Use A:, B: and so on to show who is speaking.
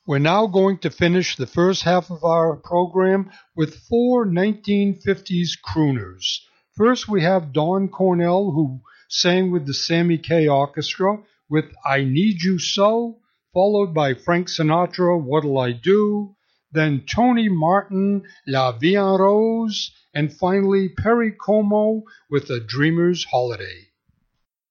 A: We're now going to finish the first half of our program with four 1950s crooners. First, we have Don Cornell, who sang with the Sammy Kaye Orchestra with I Need You So, followed by Frank Sinatra, What'll I Do, then Tony Martin, La Vie en Rose, and finally Perry Como with A Dreamer's Holiday.